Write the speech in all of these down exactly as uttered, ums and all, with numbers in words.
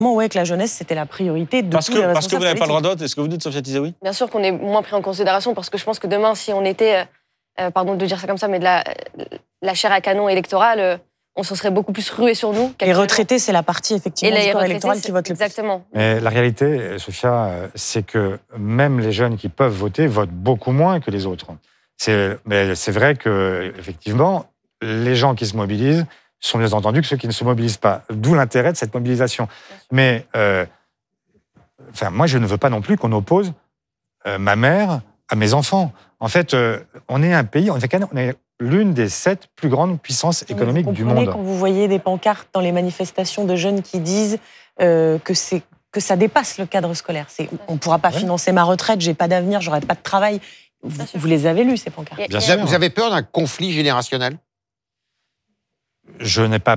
Ouais, que la jeunesse, c'était la priorité de parce tous que, les responsables Parce que vous n'avez pas le droit de politiques. vote, est-ce que vous dites, Sophia Tizaoui? Bien sûr qu'on est moins pris en considération, parce que je pense que demain, si on était, euh, pardon de dire ça comme ça, mais de la, la chair à canon électorale, euh, on se serait beaucoup plus rué sur nous. Les retraités, c'est la partie effectivement Et du les corps retraités, électoral qui vote le plus. exactement. Mais la réalité, Sophia, c'est que même les jeunes qui peuvent voter votent beaucoup moins que les autres. C'est, mais c'est vrai que, effectivement, les gens qui se mobilisent sont mieux entendus que ceux qui ne se mobilisent pas. D'où l'intérêt de cette mobilisation. Mais euh, enfin, moi, je ne veux pas non plus qu'on oppose euh, ma mère à mes enfants. En fait, euh, on est un pays, on est, on est l'une des sept plus grandes puissances économiques vous du comprenez monde. Quand vous voyez des pancartes dans les manifestations de jeunes qui disent euh, que, c'est, que ça dépasse le cadre scolaire. C'est, on ne pourra pas ouais. financer ma retraite, j'ai pas d'avenir, j'aurai pas de travail. Vous, vous les avez lus, ces pancartes? Bien sûr. Vous avez peur d'un conflit générationnel? Je n'ai pas,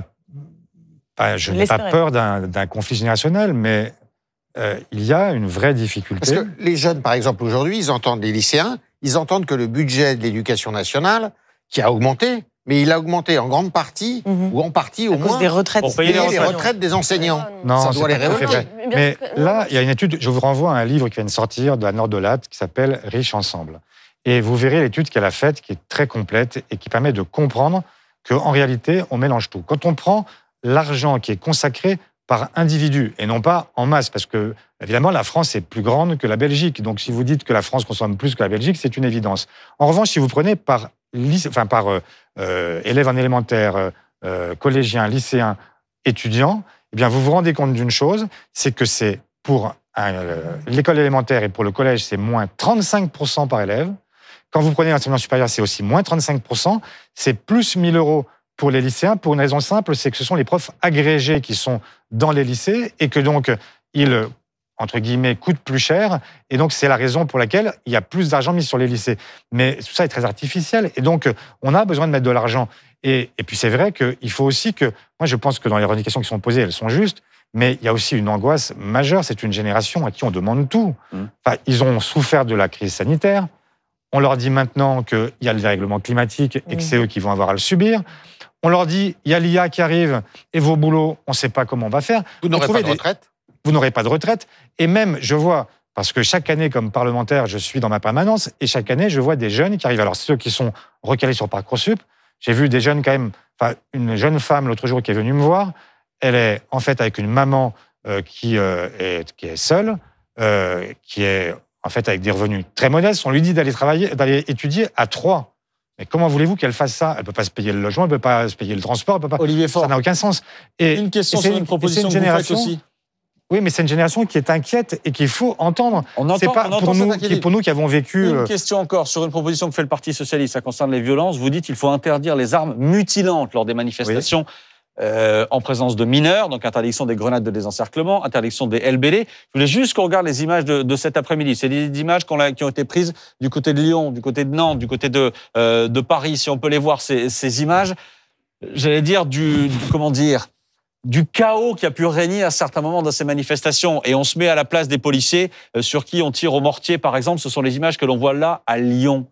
pas, je n'ai pas peur d'un, d'un conflit générationnel, mais euh, il y a une vraie difficulté. Parce que les jeunes, par exemple, aujourd'hui, ils entendent, les lycéens, ils entendent que le budget de l'éducation nationale, qui a augmenté, mais il a augmenté en grande partie, mmh. ou en partie au moins, des retraites. pour payer les retraites, les retraites des enseignants. Non, ça doit les révolter. Mais, mais là, il y a une étude, je vous renvoie à un livre qui vient de sortir de la Nord-de-Latte, qui s'appelle « Riches ensemble ». Et vous verrez l'étude qu'elle a faite, qui est très complète et qui permet de comprendre qu'en réalité, on mélange tout. Quand on prend l'argent qui est consacré par individu et non pas en masse, parce que, évidemment, la France est plus grande que la Belgique. Donc, si vous dites que la France consomme plus que la Belgique, c'est une évidence. En revanche, si vous prenez par, lycée, enfin, par euh, euh, élève en élémentaire, euh, collégien, lycéen, étudiant, eh bien, vous vous rendez compte d'une chose, c'est que c'est pour un, euh, l'école élémentaire et pour le collège, c'est moins trente-cinq pour cent par élève. Quand vous prenez l'enseignement supérieur, c'est aussi moins trente-cinq pour cent. C'est plus mille euros pour les lycéens, pour une raison simple, c'est que ce sont les profs agrégés qui sont dans les lycées et que donc, ils, entre guillemets, coûtent plus cher. Et donc, c'est la raison pour laquelle il y a plus d'argent mis sur les lycées. Mais tout ça est très artificiel. Et donc, on a besoin de mettre de l'argent. Et, et puis, c'est vrai qu'il faut aussi que... Moi, je pense que dans les revendications qui sont posées, elles sont justes. Mais il y a aussi une angoisse majeure. C'est une génération à qui on demande tout. Enfin, ils ont souffert de la crise sanitaire. On leur dit maintenant qu'il y a le dérèglement climatique et que c'est eux qui vont avoir à le subir. On leur dit, il y a l'I A qui arrive et vos boulots, on ne sait pas comment on va faire. Vous n'aurez pas de des... retraite? Vous n'aurez pas de retraite. Et même, je vois, parce que chaque année, comme parlementaire, je suis dans ma permanence, et chaque année, je vois des jeunes qui arrivent. Alors, ceux qui sont recalés sur Parcoursup, j'ai vu des jeunes quand même, enfin, une jeune femme l'autre jour qui est venue me voir, elle est en fait avec une maman euh, qui, euh, est, qui est seule, euh, qui est en fait avec des revenus très modestes. On lui dit d'aller travailler, d'aller étudier à trois. Mais comment voulez-vous qu'elle fasse ça? Elle ne peut pas se payer le logement, elle ne peut pas se payer le transport, elle peut pas... Olivier Faure. Ça n'a aucun sens. Et, une question et c'est sur une proposition une que vous faites aussi. Oui, mais c'est une génération qui est inquiète et qu'il faut entendre. On entend, c'est pas on entend pour, nous, qui, pour nous qui avons vécu... Une euh... question encore sur une proposition que fait le Parti socialiste, ça concerne les violences. Vous dites qu'il faut interdire les armes mutilantes lors des manifestations. Oui. Euh, en présence de mineurs, donc interdiction des grenades de désencerclement, interdiction des L B D. Je voulais juste qu'on regarde les images de, de cet après-midi. C'est des images qu'on a, qui ont été prises du côté de Lyon, du côté de Nantes, du côté de, euh, de Paris. Si on peut les voir, ces, ces images, j'allais dire du, du comment dire, du chaos qui a pu régner à certains moments dans ces manifestations. Et on se met à la place des policiers euh, sur qui on tire au mortier, par exemple. Ce sont les images que l'on voit là à Lyon.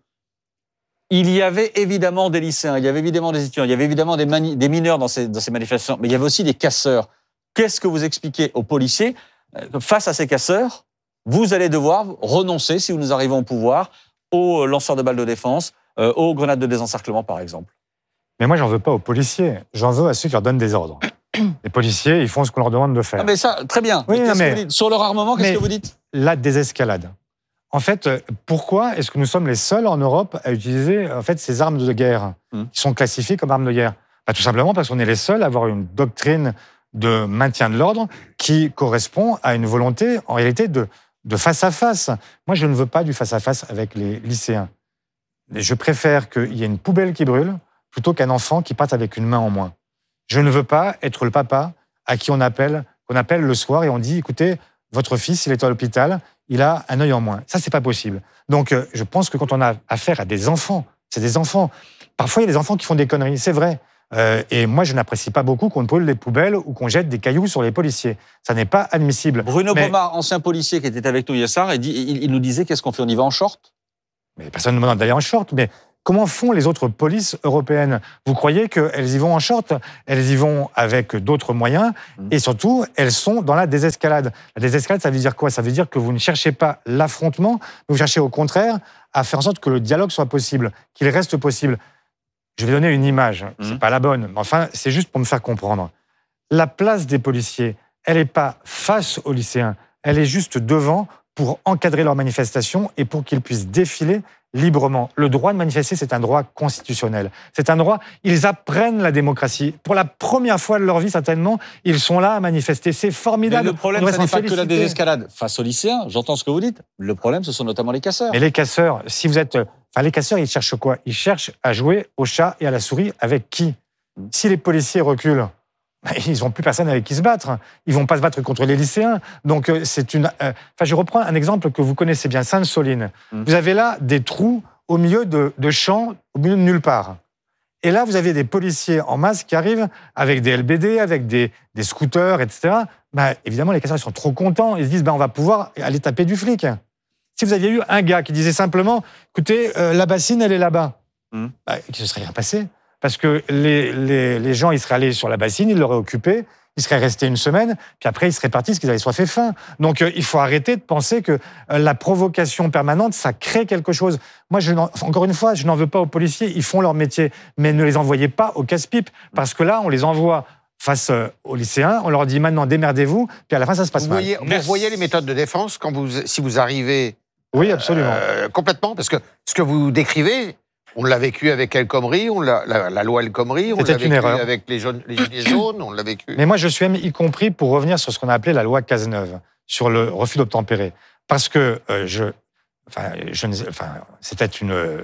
Il y avait évidemment des lycéens, il y avait évidemment des étudiants, il y avait évidemment des, mani- des mineurs dans ces, dans ces manifestations, mais il y avait aussi des casseurs. Qu'est-ce que vous expliquez aux policiers? Face à ces casseurs, vous allez devoir renoncer, si nous arrivons au pouvoir, aux lanceurs de balles de défense, euh, aux grenades de désencerclement, par exemple. Mais moi, j'en veux pas aux policiers, j'en veux à ceux qui leur donnent des ordres. Les policiers, ils font ce qu'on leur demande de faire. Ah mais ça, très bien. Oui, mais non, mais, que vous dites sur leur armement, qu'est-ce que vous dites? La désescalade. En fait, pourquoi est-ce que nous sommes les seuls en Europe à utiliser en fait, ces armes de guerre mmh. qui sont classifiées comme armes de guerre? Bah, tout simplement parce qu'on est les seuls à avoir une doctrine de maintien de l'ordre qui correspond à une volonté, en réalité, de, de face à face. Moi, je ne veux pas du face à face avec les lycéens. Je préfère qu'il y ait une poubelle qui brûle plutôt qu'un enfant qui parte avec une main en moins. Je ne veux pas être le papa à qui on appelle, qu'on appelle le soir et on dit, écoutez, votre fils, il est à l'hôpital, il a un œil en moins. Ça, c'est pas possible. Donc, euh, je pense que quand on a affaire à des enfants, c'est des enfants. Parfois, il y a des enfants qui font des conneries, c'est vrai. Euh, et moi, je n'apprécie pas beaucoup qu'on brûle les poubelles ou qu'on jette des cailloux sur les policiers. Ça n'est pas admissible. Bruno mais... Pomar, ancien policier qui était avec nous hier soir, il, dit, il, il nous disait, qu'est-ce qu'on fait? On y va en short? Mais personne ne me demande d'aller en short, mais Comment font les autres polices européennes? Vous croyez qu'elles y vont en short? Elles y vont avec d'autres moyens et surtout, elles sont dans la désescalade. La désescalade, ça veut dire quoi? Ça veut dire que vous ne cherchez pas l'affrontement, vous cherchez au contraire à faire en sorte que le dialogue soit possible, qu'il reste possible. Je vais donner une image, mmh. c'est pas la bonne, mais enfin, c'est juste pour me faire comprendre. La place des policiers, elle n'est pas face aux lycéens, elle est juste devant pour encadrer leurs manifestations et pour qu'ils puissent défiler librement. Le droit de manifester, c'est un droit constitutionnel. C'est un droit, ils apprennent la démocratie. Pour la première fois de leur vie, certainement, ils sont là à manifester. C'est formidable. Mais le problème, ce n'est pas que la désescalade face aux lycéens. J'entends ce que vous dites. Le problème, ce sont notamment les casseurs. Mais les casseurs, si vous êtes... Enfin, les casseurs, ils cherchent quoi? Ils cherchent à jouer au chat et à la souris avec qui? Si les policiers reculent, ils n'ont plus personne avec qui se battre. Ils ne vont pas se battre contre les lycéens. Donc, c'est une... Euh, enfin, je reprends un exemple que vous connaissez bien, Sainte-Soline. Mmh. Vous avez là des trous au milieu de, de champs, au milieu de nulle part. Et là, vous avez des policiers en masse qui arrivent avec des L B D, avec des, des scooters, et cetera. Ben, évidemment, les casseurs, ils sont trop contents. Ils se disent, ben, on va pouvoir aller taper du flic. Si vous aviez eu un gars qui disait simplement, écoutez, euh, la bassine, elle est là-bas, mmh. ben, il ne serait rien passé. Parce que les, les, les gens, ils seraient allés sur la bassine, ils l'auraient occupée, ils seraient restés une semaine, puis après, ils seraient partis parce qu'ils avaient soif et faim. Donc, euh, il faut arrêter de penser que euh, la provocation permanente, ça crée quelque chose. Moi, je encore une fois, je n'en veux pas aux policiers, ils font leur métier, mais ne les envoyez pas au casse-pipe, parce que là, on les envoie face euh, aux lycéens, on leur dit maintenant, démerdez-vous, puis à la fin, ça se passe vous mal. Voyez, vous voyez les méthodes de défense quand vous, si vous arrivez... Oui, absolument. Euh, complètement, parce que ce que vous décrivez... On l'a vécu avec El Khomri, on l'a, la, la loi El Khomri, on l'a vécu erreur. avec les, jaunes, les gilets jaunes, on l'a vécu. Mais moi, je suis même y compris pour revenir sur ce qu'on a appelé la loi Cazeneuve, sur le refus d'obtempérer. Parce que euh, je, enfin, je, enfin, c'était une,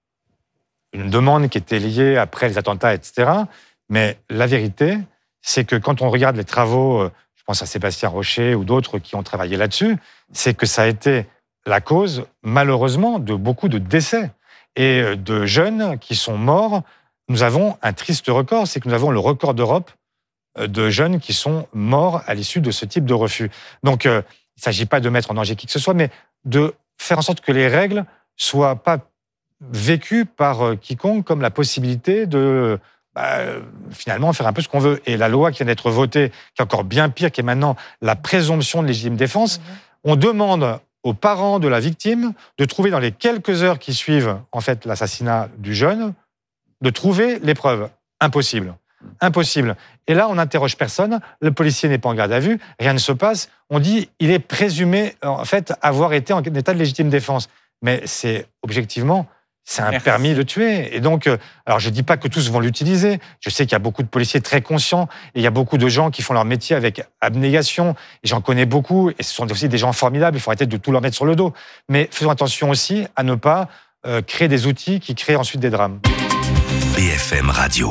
une demande qui était liée après les attentats, et cetera. Mais la vérité, c'est que quand on regarde les travaux, je pense à Sébastien Rocher ou d'autres qui ont travaillé là-dessus, c'est que ça a été la cause, malheureusement, de beaucoup de décès. Et de jeunes qui sont morts. Nous avons un triste record, c'est que nous avons le record d'Europe de jeunes qui sont morts à l'issue de ce type de refus. Donc, euh, il ne s'agit pas de mettre en danger qui que ce soit, mais de faire en sorte que les règles ne soient pas vécues par quiconque comme la possibilité de bah, finalement faire un peu ce qu'on veut. Et la loi qui vient d'être votée, qui est encore bien pire, qui est maintenant la présomption de légitime défense, mmh. on demande aux parents de la victime de trouver dans les quelques heures qui suivent en fait l'assassinat du jeune, de trouver les preuves. Impossible. Impossible. Et là, on n'interroge personne, le policier n'est pas en garde à vue, rien ne se passe. On dit il est présumé en fait avoir été en état de légitime défense. Mais c'est objectivement, c'est un Merci. permis de tuer. Et donc, alors je ne dis pas que tous vont l'utiliser. Je sais qu'il y a beaucoup de policiers très conscients et il y a beaucoup de gens qui font leur métier avec abnégation. Et j'en connais beaucoup. Et ce sont aussi des gens formidables. Il faut arrêter de tout leur mettre sur le dos. Mais faisons attention aussi à ne pas euh, créer des outils qui créent ensuite des drames. B F M Radio.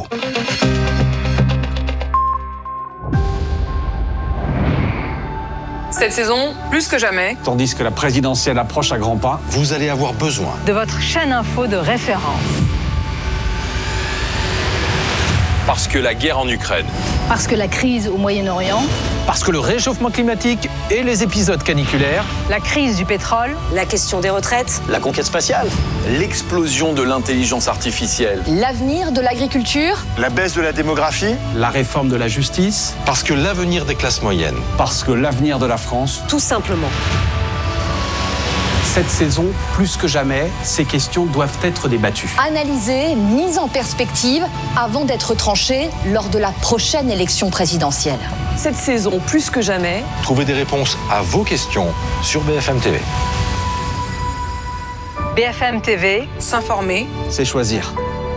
Cette saison, plus que jamais. Tandis que la présidentielle approche à grands pas, vous allez avoir besoin de votre chaîne info de référence. Parce que la guerre en Ukraine. Parce que la crise au Moyen-Orient. Parce que le réchauffement climatique et les épisodes caniculaires. La crise du pétrole. La question des retraites. La conquête spatiale. L'explosion de l'intelligence artificielle. L'avenir de l'agriculture. La baisse de la démographie. La réforme de la justice. Parce que l'avenir des classes moyennes. Parce que l'avenir de la France. Tout simplement. Cette saison, plus que jamais, ces questions doivent être débattues. Analysées, mises en perspective, avant d'être tranchées lors de la prochaine élection présidentielle. Cette saison, plus que jamais, trouvez des réponses à vos questions sur B F M T V. B F M T V, s'informer, c'est choisir.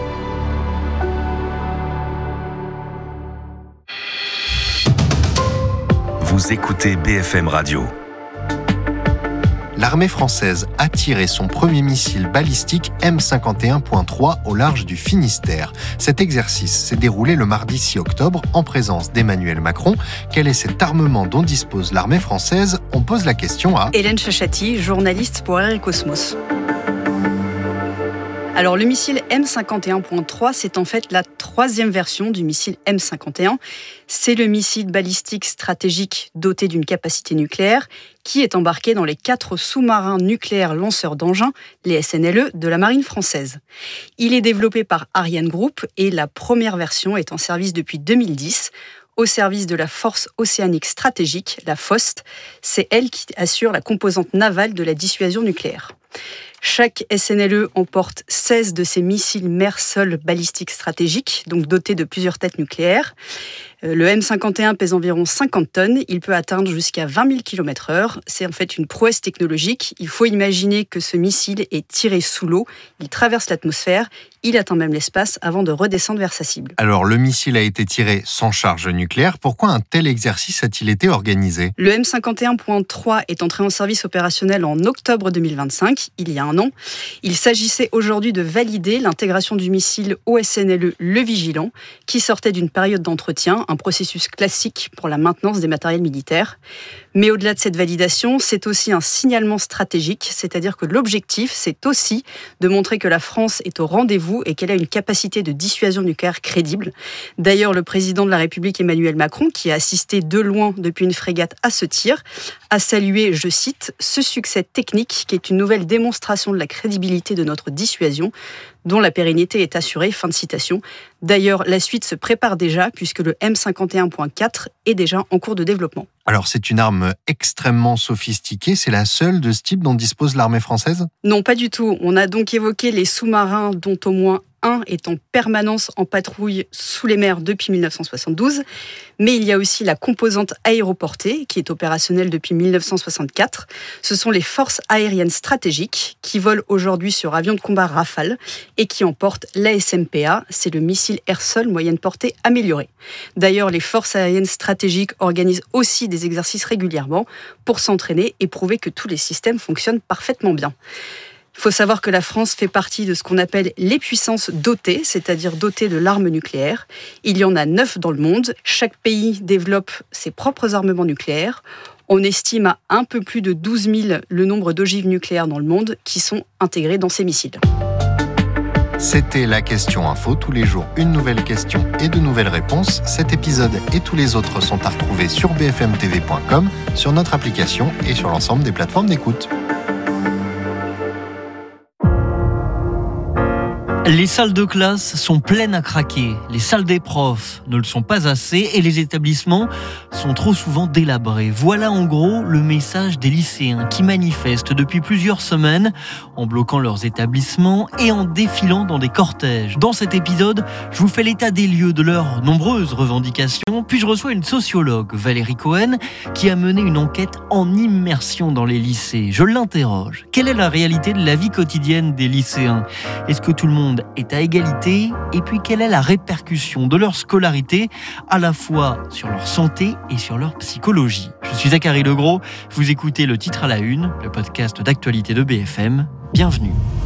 Vous écoutez B F M Radio. L'armée française a tiré son premier missile balistique M cinquante et un point trois au large du Finistère. Cet exercice s'est déroulé le mardi six octobre en présence d'Emmanuel Macron. Quel est cet armement dont dispose l'armée française? On pose la question à Hélène Chachati, journaliste pour Air et Cosmos. Alors le missile M cinquante et un point trois, c'est en fait la troisième version du missile M cinquante et un. C'est le missile balistique stratégique doté d'une capacité nucléaire qui est embarqué dans les quatre sous-marins nucléaires lanceurs d'engins, les S N L E, de la marine française. Il est développé par Ariane Group et la première version est en service depuis deux mille dix. Au service de la Force océanique stratégique, la F O S T. C'est elle qui assure la composante navale de la dissuasion nucléaire. Chaque S N L E emporte seize de ces missiles mer-sol balistiques stratégiques, donc dotés de plusieurs têtes nucléaires. Le M cinquante et un pèse environ cinquante tonnes, il peut atteindre jusqu'à vingt mille kilomètres heure. C'est en fait une prouesse technologique. Il faut imaginer que ce missile est tiré sous l'eau, il traverse l'atmosphère, il atteint même l'espace avant de redescendre vers sa cible. Alors le missile a été tiré sans charge nucléaire, pourquoi un tel exercice a-t-il été organisé ? Le M cinquante et un point trois est entré en service opérationnel en octobre deux mille vingt-cinq, il y a un an. Il s'agissait aujourd'hui de valider l'intégration du missile au S N L E Le Vigilant, qui sortait d'une période d'entretien, un processus classique pour la maintenance des matériels militaires. Mais au-delà de cette validation, c'est aussi un signalement stratégique, c'est-à-dire que l'objectif, c'est aussi de montrer que la France est au rendez-vous et qu'elle a une capacité de dissuasion nucléaire crédible. D'ailleurs, le président de la République, Emmanuel Macron, qui a assisté de loin depuis une frégate à ce tir, a salué, je cite, « ce succès technique qui est une nouvelle démonstration de la crédibilité de notre dissuasion, dont la pérennité est assurée ». Fin de citation. D'ailleurs, la suite se prépare déjà puisque le M cinquante et un point quatre est déjà en cours de développement. Alors c'est une arme extrêmement sophistiquée, c'est la seule de ce type dont dispose l'armée française ? Non, pas du tout. On a donc évoqué les sous-marins dont au moins un est en permanence en patrouille sous les mers depuis mille neuf cent soixante-douze. Mais il y a aussi la composante aéroportée qui est opérationnelle depuis mille neuf cent soixante-quatre. Ce sont les forces aériennes stratégiques qui volent aujourd'hui sur avions de combat Rafale et qui emportent l'A S M P A, c'est le missile air-sol moyenne portée amélioré. D'ailleurs, les forces aériennes stratégiques organisent aussi des exercices régulièrement pour s'entraîner et prouver que tous les systèmes fonctionnent parfaitement bien. Il faut savoir que la France fait partie de ce qu'on appelle les puissances dotées, c'est-à-dire dotées de l'arme nucléaire. Il y en a neuf dans le monde. Chaque pays développe ses propres armements nucléaires. On estime à un peu plus de douze mille le nombre d'ogives nucléaires dans le monde qui sont intégrées dans ces missiles. C'était la question info. Tous les jours, une nouvelle question et de nouvelles réponses. Cet épisode et tous les autres sont à retrouver sur b f m t v point com, sur notre application et sur l'ensemble des plateformes d'écoute. Les salles de classe sont pleines à craquer, les salles des profs ne le sont pas assez et les établissements sont trop souvent délabrés. Voilà en gros le message des lycéens qui manifestent depuis plusieurs semaines en bloquant leurs établissements et en défilant dans des cortèges. Dans cet épisode, je vous fais l'état des lieux de leurs nombreuses revendications, puis je reçois une sociologue, Valérie Cohen, qui a mené une enquête en immersion dans les lycées. Je l'interroge. Quelle est la réalité de la vie quotidienne des lycéens ? Est-ce que tout le monde est à égalité? Et puis quelle est la répercussion de leur scolarité à la fois sur leur santé et sur leur psychologie? Je suis Zachary Legros, vous écoutez Le Titre à la Une, le podcast d'actualité de B F M. Bienvenue.